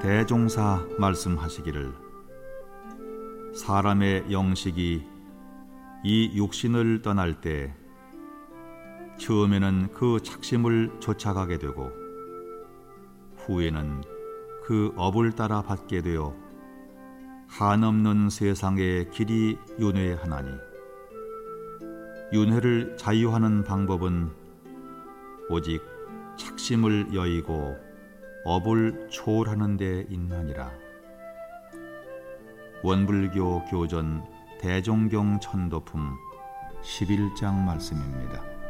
대종사 말씀하시기를 사람의 영식이 이 육신을 떠날 때 처음에는 그 착심을 쫓아가게 되고 후에는 그 업을 따라 받게 되어 한없는 세상의 길이 윤회하나니 윤회를 자유하는 방법은 오직 착심을 여의고 업을 초월하는 데 있나니라. 원불교 교전 대종경 천도품 11장 말씀입니다.